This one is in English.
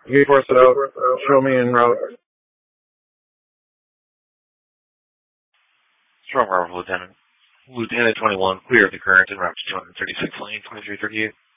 Gate force it out. Show me en route. Strong Bravo, Lieutenant. Lieutenant 21, clear of the current en route to 236 lane, 2338.